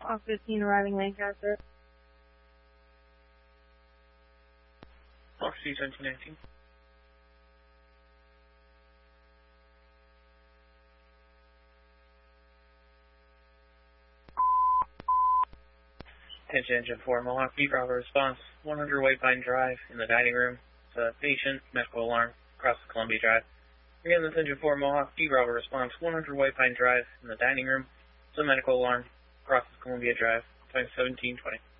Mohawk 15 arriving Lancaster. Mohawk C-1719. Attention Engine 4, Mohawk B Bravo response, 100 White Pine Drive in the dining room. It's a patient, medical alarm, across the Columbia Drive. Again, this Engine 4, Mohawk B Bravo response, 100 White Pine Drive in the dining room. It's a medical alarm, across the Columbia Drive, time 1720.